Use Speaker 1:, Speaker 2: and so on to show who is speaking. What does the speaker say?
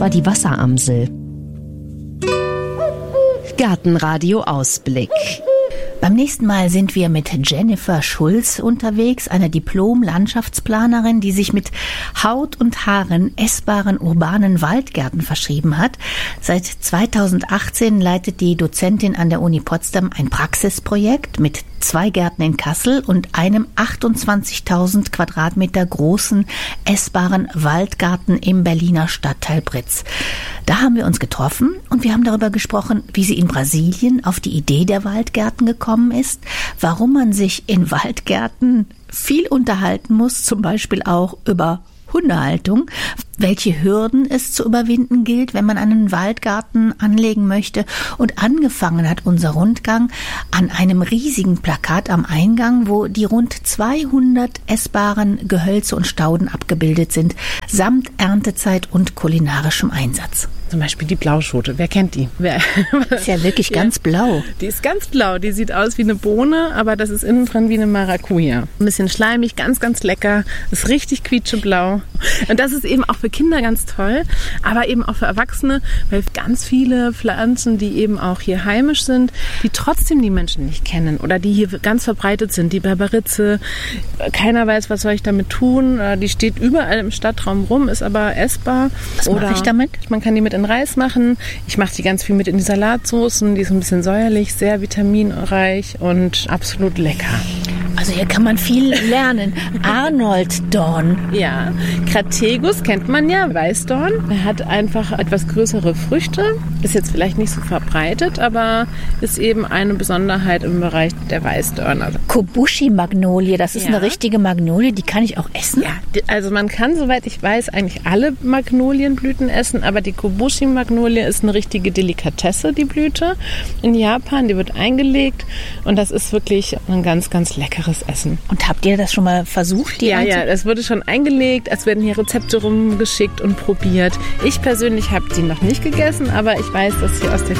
Speaker 1: war die Wasseramsel. Gartenradio Ausblick.
Speaker 2: Beim nächsten Mal sind wir mit Jennifer Schulz unterwegs, einer Diplom-Landschaftsplanerin, die sich mit Haut und Haaren essbaren urbanen Waldgärten verschrieben hat. Seit 2018 leitet die Dozentin an der Uni Potsdam ein Praxisprojekt mit 2 Gärten in Kassel und einem 28.000 Quadratmeter großen essbaren Waldgarten im Berliner Stadtteil Britz. Da haben wir uns getroffen und wir haben darüber gesprochen, wie sie in Brasilien auf die Idee der Waldgärten gekommen ist, warum man sich in Waldgärten viel unterhalten muss, zum Beispiel auch über Hundehaltung, welche Hürden es zu überwinden gilt, wenn man einen Waldgarten anlegen möchte. Und angefangen hat unser Rundgang an einem riesigen Plakat am Eingang, wo die rund 200 essbaren Gehölze und Stauden abgebildet sind, samt Erntezeit und kulinarischem Einsatz.
Speaker 3: Zum Beispiel die Blauschote. Wer kennt die?
Speaker 2: Ist ja wirklich ganz blau.
Speaker 3: Die ist ganz blau. Die sieht aus wie eine Bohne, aber das ist innen drin wie eine Maracuja. Ein bisschen schleimig, ganz, ganz lecker. Ist richtig quietscheblau. Und das ist eben auch für Kinder ganz toll, aber eben auch für Erwachsene, weil ganz viele Pflanzen, die eben auch hier heimisch sind, die trotzdem die Menschen nicht kennen oder die hier ganz verbreitet sind. Die Berberitze, keiner weiß, was soll ich damit tun. Die steht überall im Stadtraum rum, ist aber essbar.
Speaker 2: Was mache ich damit?
Speaker 3: Man kann die mit in Reis machen. Ich mache die ganz viel mit in die Salatsoßen. Die ist ein bisschen säuerlich, sehr vitaminreich und absolut lecker.
Speaker 2: Also hier kann man viel lernen. Arnold-Dorn.
Speaker 3: Ja, Crategus kennt man ja, Weißdorn. Er hat einfach etwas größere Früchte. Ist jetzt vielleicht nicht so verbreitet, aber ist eben eine Besonderheit im Bereich der Weißdörner.
Speaker 2: Kobushi-Magnolie, das ist eine richtige Magnolie, die kann ich auch essen?
Speaker 3: Ja, also man kann, soweit ich weiß, eigentlich alle Magnolienblüten essen, aber die Kobushi-Magnolie ist eine richtige Delikatesse, die Blüte. In Japan, die wird eingelegt und das ist wirklich ein ganz, ganz leckeres Essen.
Speaker 2: Und habt ihr das schon mal versucht?
Speaker 3: Ja, es wurde schon eingelegt, es werden hier Rezepte rumgeschickt und probiert. Ich persönlich habe sie noch nicht gegessen, aber ich weiß, dass sie aus der